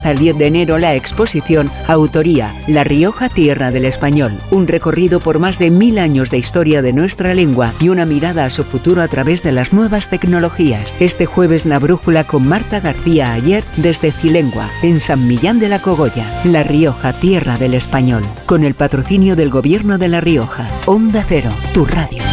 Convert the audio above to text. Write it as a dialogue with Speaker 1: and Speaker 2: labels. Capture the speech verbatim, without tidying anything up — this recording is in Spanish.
Speaker 1: Al diez de enero la exposición Autoría, La Rioja, tierra del español. Un recorrido por más de mil años de historia de nuestra lengua y una mirada a su futuro a través de las nuevas tecnologías. Este jueves La Brújula con Marta García Ayer desde Cilengua, en San Millán de la Cogolla. La Rioja, tierra del español. Con el patrocinio del Gobierno de La Rioja. Onda Cero, tu radio.